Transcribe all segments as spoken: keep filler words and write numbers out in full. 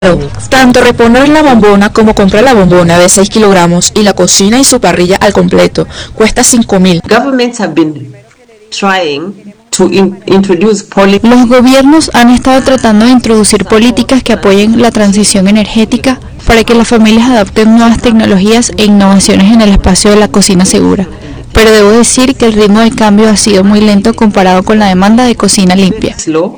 Tanto reponer la bombona como comprar la bombona de seis kilogramos y la cocina y su parrilla al completo cuesta cinco mil. Los gobiernos han estado tratando de introducir políticas que apoyen la transición energética para que las familias adopten nuevas tecnologías e innovaciones en el espacio de la cocina segura. Pero debo decir que el ritmo del cambio ha sido muy lento comparado con la demanda de cocina limpia.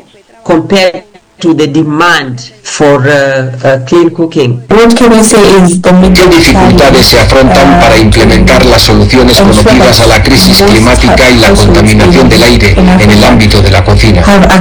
To the demand for uh, uh, clean cooking. ¿Qué dificultades se afrontan para implementar las soluciones conocidas a la crisis climática y la contaminación del aire en el ámbito de la cocina?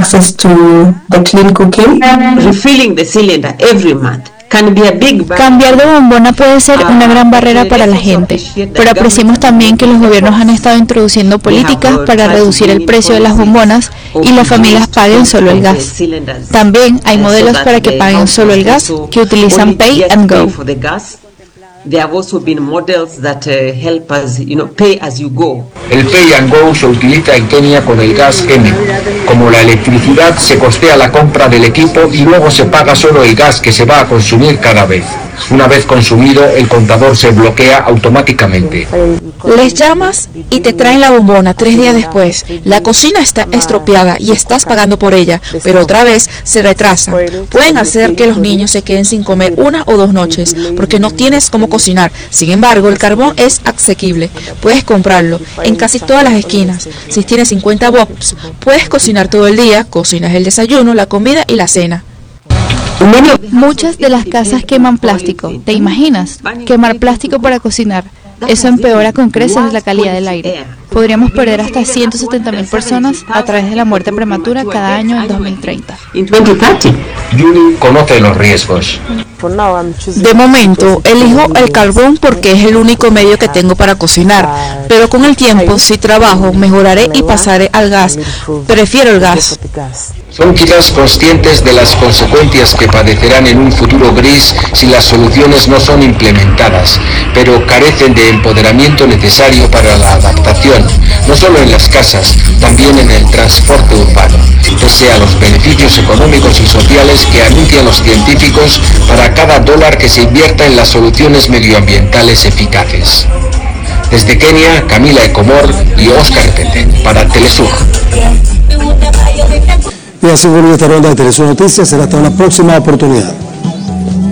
Refilling the cylinder every month. Cambiar de bombona puede ser una gran barrera para la gente, pero apreciamos también que los gobiernos han estado introduciendo políticas para reducir el precio de las bombonas y las familias paguen solo el gas. También hay modelos para que paguen solo el gas que utilizan Pay and Go. There have also been models that uh, help us, you know, pay as you go. El Pay and Go se utiliza en Kenia con el gas Eni. Como la electricidad, se costea la compra del equipo y luego se paga solo el gas que se va a consumir cada vez. Una vez consumido, el contador se bloquea automáticamente. Les llamas y te traen la bombona tres días después. La cocina está estropeada y estás pagando por ella, pero otra vez se retrasa. Pueden hacer que los niños se queden sin comer una o dos noches porque no tienes cómo cocinar. Sin embargo, el carbón es asequible. Puedes comprarlo en casi todas las esquinas. Si tienes cincuenta box, puedes cocinar todo el día. Cocinas el desayuno, la comida y la cena. Muchas de las casas queman plástico. ¿Te imaginas? Quemar plástico para cocinar. Eso empeora con creces la calidad del aire. Podríamos perder hasta ciento setenta mil personas a través de la muerte prematura cada año en dos mil treinta. Julie conoce los riesgos. De momento, elijo el carbón porque es el único medio que tengo para cocinar, pero con el tiempo, si trabajo, mejoraré y pasaré al gas. Prefiero el gas. Son quizás conscientes de las consecuencias que padecerán en un futuro gris si las soluciones no son implementadas, pero carecen de empoderamiento necesario para la adaptación, no solo en las casas, también en el transporte urbano, pese a los beneficios económicos y sociales que anuncian los científicos para cada dólar que se invierta en las soluciones medioambientales eficaces. Desde Kenia, Camila Ecomor y Oscar Tete, para Telesur. Y así concluye esta ronda de Telesur Noticias. Será hasta una próxima oportunidad.